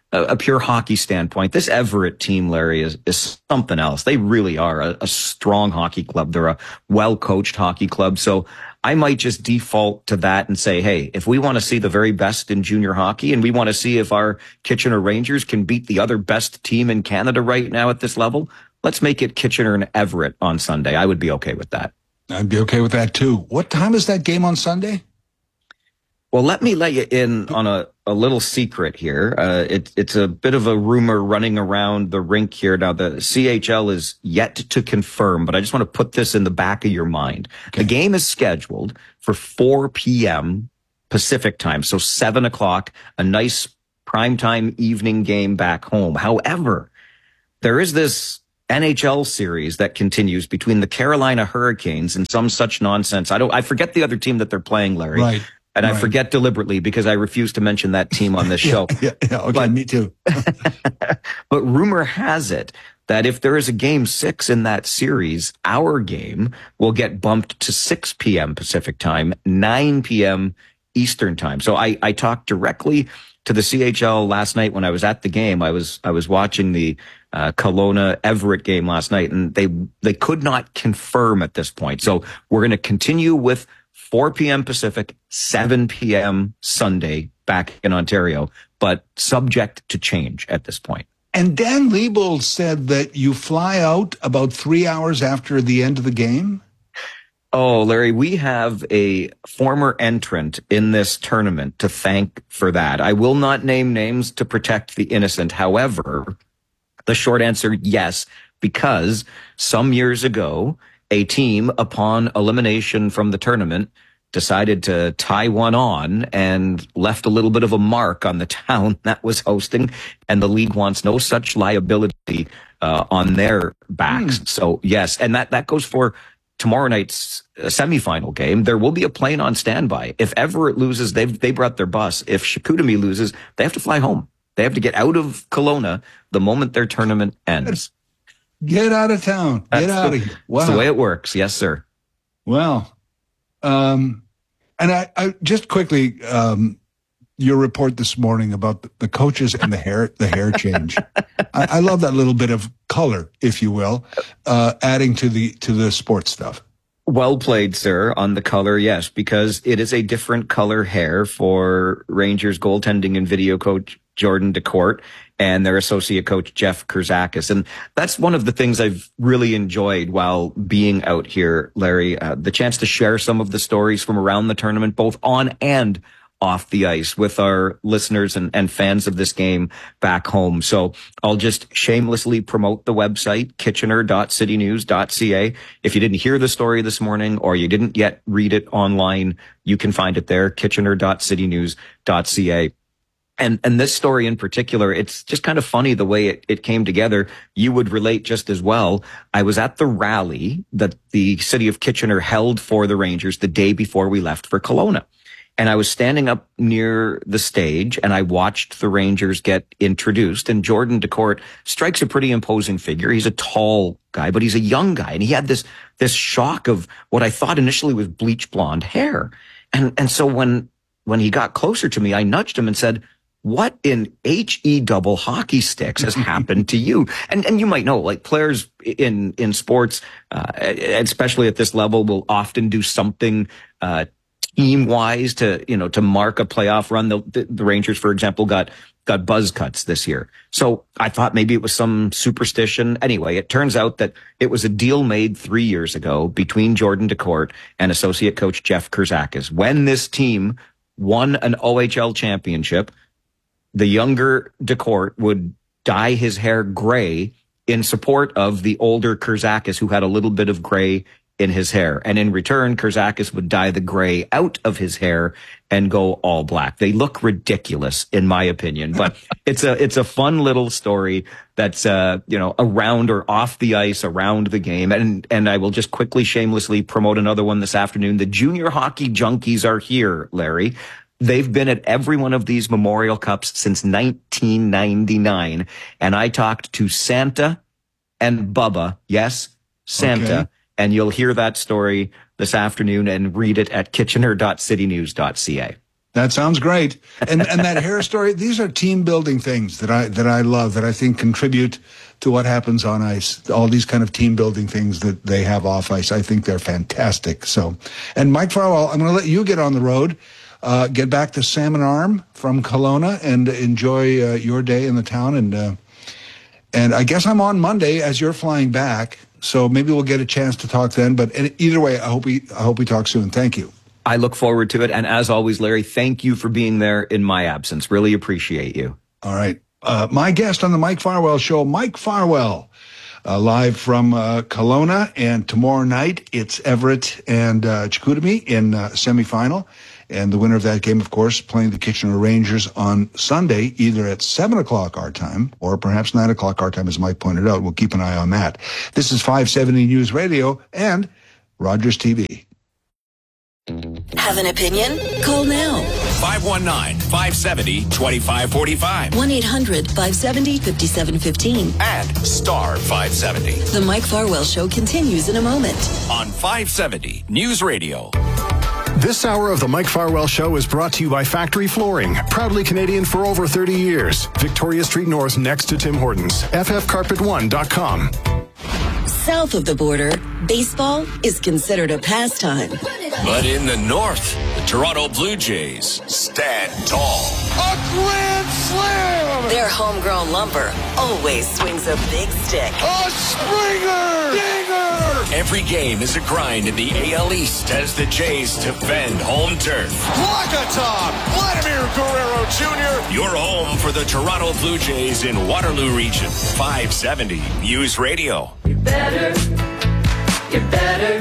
a, a pure hockey standpoint, this Everett team, Larry, is, is something else. They really are a, a strong hockey club. They're a well-coached hockey club. So I might just default to that and say, hey, if we want to see the very best in junior hockey and we want to see if our Kitchener Rangers can beat the other best team in Canada right now at this level, let's make it Kitchener and Everett on Sunday. I would be okay with that. I'd be okay with that too. What time is that game on Sunday? Well, let me let you in on a, a little secret here. Uh, it, it's a bit of a rumor running around the rink here. Now, the C H L is yet to confirm, but I just want to put this in the back of your mind. Okay. The game is scheduled for four p.m. Pacific time, so seven o'clock, a nice primetime evening game back home. However, there is this N H L series that continues between the Carolina Hurricanes and some such nonsense. I don't, I forget the other team that they're playing, Larry. Right. And right. I forget deliberately because I refuse to mention that team on this show. yeah, yeah, yeah, okay, but, me too. But rumor has it that if there is a game six in that series, our game will get bumped to six p.m. Pacific time, nine p.m. Eastern time. So I, I talked directly to the C H L last night when I was at the game. I was, I was watching the uh, Kelowna Everett game last night, and they, they could not confirm at this point. So we're going to continue with four p.m. Pacific, seven p.m. Sunday back in Ontario, but subject to change at this point. And Dan Liebold said that you fly out about three hours after the end of the game? Oh, Larry, we have a former entrant in this tournament to thank for that. I will not name names to protect the innocent. However, the short answer, yes, because some years ago, a team, upon elimination from the tournament, decided to tie one on and left a little bit of a mark on the town that was hosting, and the league wants no such liability uh, on their backs. Mm. So, yes, and that, that goes for tomorrow night's semifinal game. There will be a plane on standby. If Everett loses, they've they brought their bus. If Chicoutimi loses, they have to fly home. They have to get out of Kelowna the moment their tournament ends. Get out of town. Get That's out the, of here. Wow. That's the way it works. Yes, sir. Well, um, and I, I just quickly, um, your report this morning about the, the coaches and the hair, the hair change. I, I love that little bit of color, if you will, uh, adding to the, to the sports stuff. Well played, sir, on the color, yes, because it is a different color hair for Rangers goaltending and video coach Jordan DeCourt and their associate coach, Jeff Kurzakis. And that's one of the things I've really enjoyed while being out here, Larry, uh, the chance to share some of the stories from around the tournament, both on and off the ice with our listeners and, and fans of this game back home. So I'll just shamelessly promote the website, kitchener dot city news dot c a. If you didn't hear the story this morning or you didn't yet read it online, you can find it there, kitchener dot city news dot c a. And, and this story in particular, it's just kind of funny the way it, it came together. You would relate just as well. I was at the rally that the city of Kitchener held for the Rangers the day before we left for Kelowna. And I was standing up near the stage and I watched the Rangers get introduced, and Jordan DeCourt strikes a pretty imposing figure. He's a tall guy, but he's a young guy. And he had this, this shock of what I thought initially was bleach blonde hair. And, and so when, when he got closer to me, I nudged him and said, what in H E double hockey sticks has happened to you? And, and you might know, like players in, in sports, uh, especially at this level, will often do something, uh, team wise to, you know, to mark a playoff run. The, the, the Rangers, for example, got, got buzz cuts this year. So I thought maybe it was some superstition. Anyway, it turns out that it was a deal made three years ago between Jordan DeCourt and associate coach Jeff Kurzakis. When this team won an O H L championship, the younger DeCourt would dye his hair gray in support of the older Kurzakis, who had a little bit of gray in his hair. And in return, Kurzakis would dye the gray out of his hair and go all black. They look ridiculous, in my opinion, but it's a, it's a fun little story that's, uh, you know, around or off the ice, around the game. And, and I will just quickly shamelessly promote another one this afternoon. The Junior Hockey Junkies are here, Larry. They've been at every one of these Memorial Cups since nineteen ninety-nine. And I talked to Santa and Bubba. Yes, Santa. Okay. And you'll hear that story this afternoon and read it at kitchener dot city news dot c a. That sounds great. And and that hair story, these are team building things that I that I love, that I think contribute to what happens on ice. All these kind of team building things that they have off ice, I think they're fantastic. So, and Mike Farwell, I'm going to let you get on the road, uh, get back to Salmon Arm from Kelowna, and enjoy uh, your day in the town. And uh, and I guess I'm on Monday as you're flying back, so maybe we'll get a chance to talk then. But either way, I hope we I hope we talk soon. Thank you. I look forward to it. And as always, Larry, thank you for being there in my absence. Really appreciate you. All right. Uh, my guest on the Mike Farwell Show, Mike Farwell, uh, live from uh, Kelowna. And tomorrow night, it's Everett and uh, Chicoutimi in uh, semifinal. And the winner of that game, of course, playing the Kitchener Rangers on Sunday, either at seven o'clock our time or perhaps nine o'clock our time, as Mike pointed out. We'll keep an eye on that. This is five seventy News Radio and Rogers T V. Have an opinion? Call now. five one nine, five seven zero, two five four five. one eight hundred, five seven zero, five seven one five. And star five seventy. The Mike Farwell Show continues in a moment. On five seventy News Radio. This hour of the Mike Farwell Show is brought to you by Factory Flooring, proudly Canadian for over thirty years. Victoria Street North next to Tim Hortons. F F carpet one dot com. South of the border, baseball is considered a pastime. But in the north, the Toronto Blue Jays stand tall. A grand slam! Their homegrown lumber always swings a big stick. A Springer! Dinger! Every game is a grind in the A L East as the Jays defend home turf. Wakatop! Vladimir Guerrero Junior Your home for the Toronto Blue Jays in Waterloo Region. five seventy News Radio. You're better. You're better.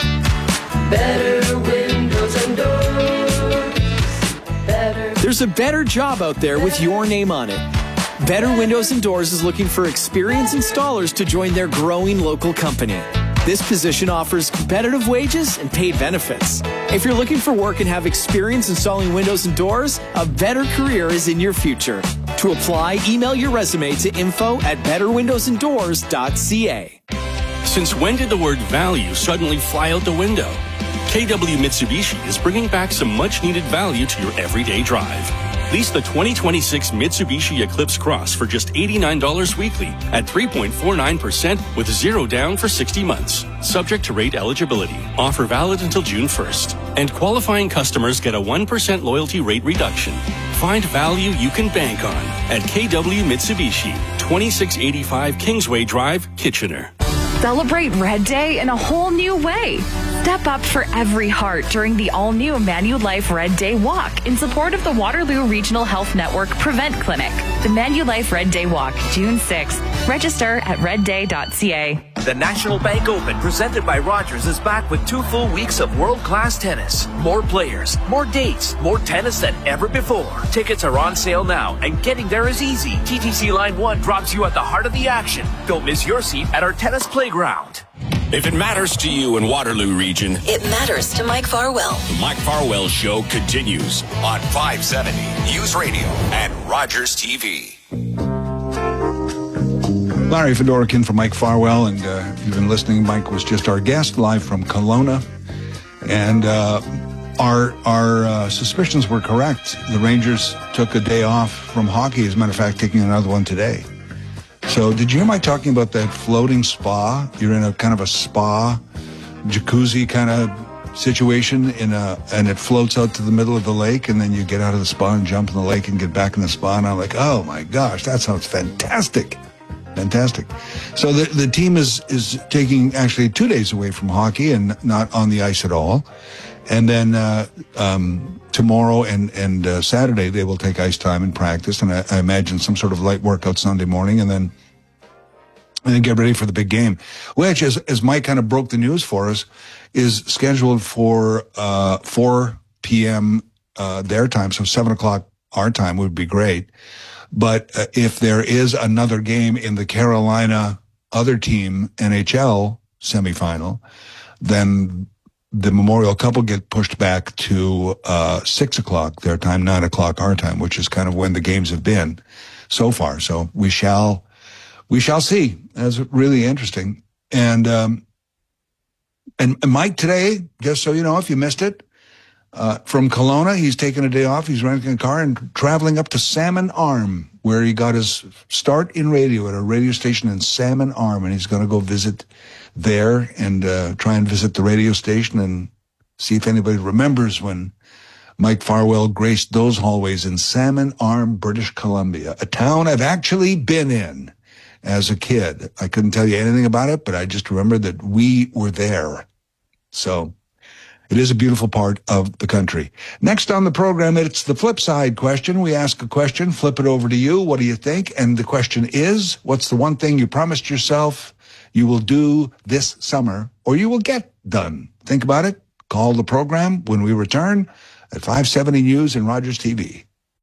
Better windows and doors. Better. There's a better job out there with your name on it. Better Windows and Doors is looking for experienced installers to join their growing local company. This position offers competitive wages and paid benefits. If you're looking for work and have experience installing windows and doors, a better career is in your future. To apply, email your resume to info at better windows and doors dot c a. Since when did the word value suddenly fly out the window? K W Mitsubishi is bringing back some much-needed value to your everyday drive. Lease the twenty twenty-six Mitsubishi Eclipse Cross for just eighty-nine dollars weekly at three point four nine percent with zero down for sixty months. Subject to rate eligibility. Offer valid until June first. And qualifying customers get a one percent loyalty rate reduction. Find value you can bank on at K W Mitsubishi, twenty-six eighty-five Kingsway Drive, Kitchener. Celebrate Red Day in a whole new way. Step up for every heart during the all-new Manulife Red Day Walk in support of the Waterloo Regional Health Network Prevent Clinic. The Manulife Red Day Walk, June sixth. Register at red day dot c a. The National Bank Open, presented by Rogers, is back with two full weeks of world-class tennis. More players, more dates, more tennis than ever before. Tickets are on sale now, and getting there is easy. T T C Line one drops you at the heart of the action. Don't miss your seat at our tennis playground. If it matters to you in Waterloo Region, it matters to Mike Farwell. The Mike Farwell Show continues on five seventy News Radio and Rogers T V. Larry Fedorkin from Mike Farwell, and uh, you've been listening. Mike was just our guest live from Kelowna, and uh, our our uh, suspicions were correct. The Rangers took a day off from hockey. As a matter of fact, taking another one today. So did you hear Mike talking about that floating spa? You're in a kind of a spa, jacuzzi kind of situation, in a, and it floats out to the middle of the lake, and then you get out of the spa and jump in the lake and get back in the spa. And I'm like, oh my gosh, that sounds fantastic. Fantastic. So the the team is is taking actually two days away from hockey and not on the ice at all. And then uh, um, tomorrow and and uh, Saturday they will take ice time and practice, and I, I imagine some sort of light workout Sunday morning, and then and then get ready for the big game, which, as as Mike kind of broke the news for us, is scheduled for uh, four p.m. Uh, their time, so seven o'clock our time would be great. But uh, if there is another game in the Carolina other team N H L semifinal, then the Memorial Cup will get pushed back to uh six o'clock their time, nine o'clock our time, which is kind of when the games have been so far. So we shall we shall see. That's really interesting. And um and, and Mike today, just so you know, if you missed it, Uh, from Kelowna, he's taking a day off. He's renting a car and traveling up to Salmon Arm, where he got his start in radio at a radio station in Salmon Arm. And he's going to go visit there and uh, try and visit the radio station and see if anybody remembers when Mike Farwell graced those hallways in Salmon Arm, British Columbia, a town I've actually been in as a kid. I couldn't tell you anything about it, but I just remember that we were there. So it is a beautiful part of the country. Next on the program, it's the flip side question. We ask a question, flip it over to you. What do you think? And the question is, what's the one thing you promised yourself you will do this summer or you will get done? Think about it. Call the program when we return at five seventy News and Rogers T V.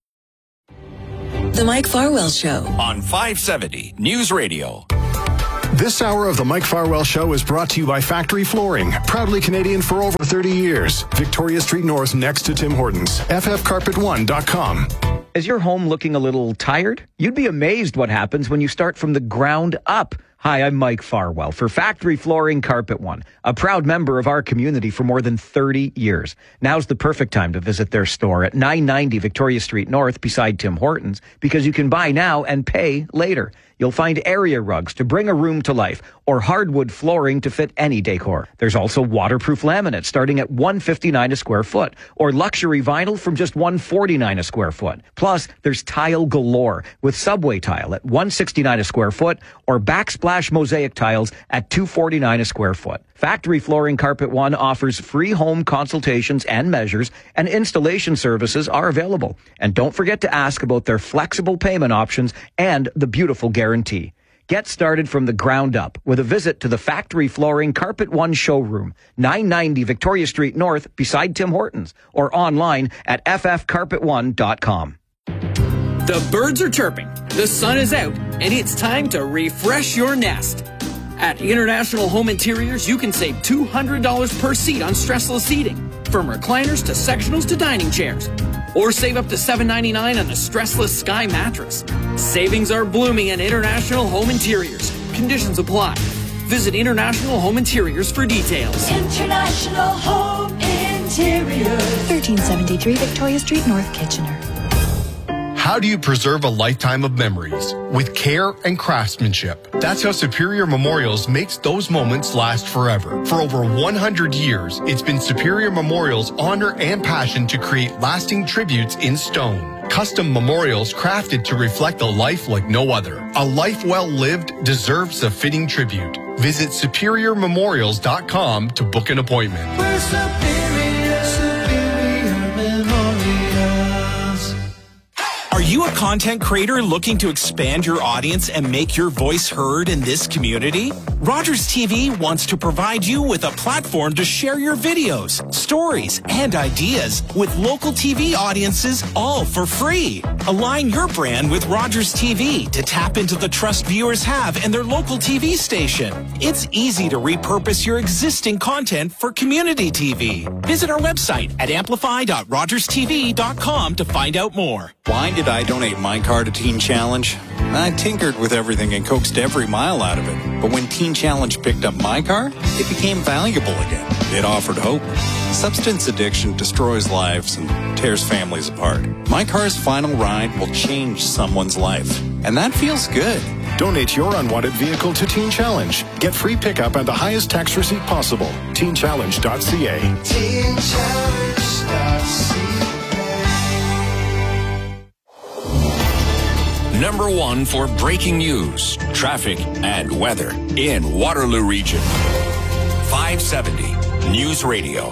The Mike Farwell Show on five seventy News Radio. This hour of the Mike Farwell Show is brought to you by Factory Flooring, proudly Canadian for over thirty years. Victoria Street North next to Tim Hortons. F F carpet one dot com. Is your home looking a little tired? You'd be amazed what happens when you start from the ground up. Hi, I'm Mike Farwell for Factory Flooring Carpet One, a proud member of our community for more than thirty years. Now's the perfect time to visit their store at nine ninety Victoria Street North beside Tim Hortons, because you can buy now and pay later. You'll find area rugs to bring a room to life or hardwood flooring to fit any decor. There's also waterproof laminate starting at one hundred fifty-nine dollars a square foot or luxury vinyl from just one hundred forty-nine dollars a square foot. Plus, there's tile galore with subway tile at one hundred sixty-nine dollars a square foot or backsplash mosaic tiles at two hundred forty-nine dollars a square foot. Factory Flooring Carpet One offers free home consultations and measures, and installation services are available. And don't forget to ask about their flexible payment options and the beautiful guarantee. Get started from the ground up with a visit to the Factory Flooring Carpet One showroom, nine ninety Victoria Street North beside Tim Hortons, or online at f f carpet one dot com. The birds are chirping, the sun is out, and it's time to refresh your nest. At International Home Interiors, you can save two hundred dollars per seat on stressless seating, from recliners to sectionals to dining chairs. Or save up to seven ninety-nine on a stressless Sky mattress. Savings are blooming at International Home Interiors. Conditions apply. Visit International Home Interiors for details. International Home Interiors. thirteen seventy-three Victoria Street North, Kitchener. How do you preserve a lifetime of memories? With care and craftsmanship. That's how Superior Memorials makes those moments last forever. For over one hundred years, it's been Superior Memorials' honor and passion to create lasting tributes in stone. Custom memorials crafted to reflect a life like no other. A life well lived deserves a fitting tribute. Visit superior memorials dot com to book an appointment. We're superior, superior memorials. Are you a content creator looking to expand your audience and make your voice heard in this community? Rogers T V wants to provide you with a platform to share your videos, stories, and ideas with local T V audiences, all for free. Align your brand with Rogers T V to tap into the trust viewers have in their local T V station. It's easy to repurpose your existing content for community T V. Visit our website at amplify dot rogers t v dot com to find out more. Why did I donate my car to Teen Challenge? I tinkered with everything and coaxed every mile out of it. But when Teen Challenge picked up my car, it became valuable again. It offered hope. Substance addiction destroys lives and tears families apart. My car's final ride will change someone's life. And that feels good. Donate your unwanted vehicle to Teen Challenge. Get free pickup and the highest tax receipt possible. teen challenge dot c a. teen challenge dot c a. Number one for breaking news, traffic, and weather in Waterloo Region. five seventy News Radio.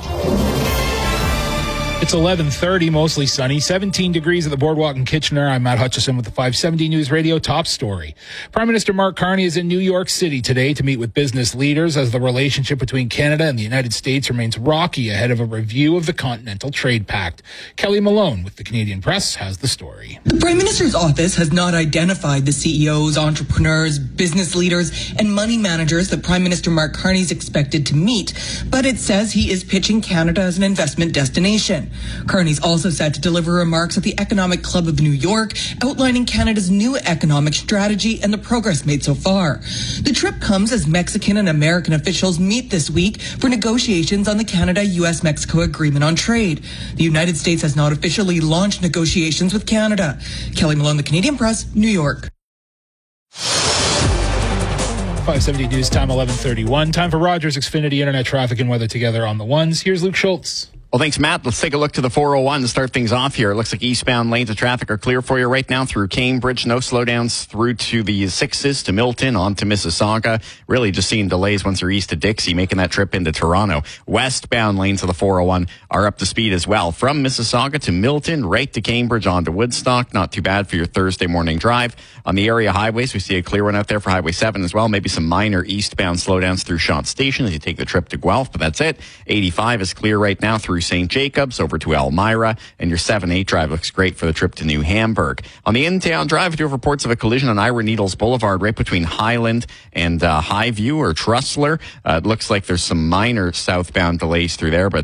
It's eleven thirty, mostly sunny, seventeen degrees at the Boardwalk in Kitchener. I'm Matt Hutchison with the five seventy News Radio top story. Prime Minister Mark Carney is in New York City today to meet with business leaders as the relationship between Canada and the United States remains rocky ahead of a review of the Continental Trade Pact. Kelly Malone with the Canadian Press has the story. The Prime Minister's office has not identified the C E Os, entrepreneurs, business leaders, and money managers that Prime Minister Mark Carney is expected to meet, but it says he is pitching Canada as an investment destination. Carney's also set to deliver remarks at the Economic Club of New York, outlining Canada's new economic strategy and the progress made so far. The trip comes as Mexican and American officials meet this week for negotiations on the Canada-U S Mexico Agreement on Trade. The United States has not officially launched negotiations with Canada. Kelly Malone, The Canadian Press, New York. five seventy News Time, eleven thirty-one. Time for Rogers Xfinity Internet traffic and weather together on the ones. Here's Luke Schultz. Well, thanks, Matt. Let's take a look to the four oh one to start things off here. It looks like eastbound lanes of traffic are clear for you right now through Cambridge. No slowdowns through to the sixes to Milton, on to Mississauga. Really just seeing delays once you're east to Dixie, making that trip into Toronto. Westbound lanes of the four oh one are up to speed as well. From Mississauga to Milton, right to Cambridge, on to Woodstock. Not too bad for your Thursday morning drive. On the area highways, we see a clear one out there for Highway seven as well. Maybe some minor eastbound slowdowns through Shant Station as you take the trip to Guelph, but that's it. eighty-five is clear right now through Saint Jacobs over to Elmira, and your seven eight drive looks great for the trip to New Hamburg. On the in-town drive, we do have reports of a collision on Ira Needles Boulevard right between Highland and uh, Highview or Trussler. Uh, it looks like there's some minor southbound delays through there, but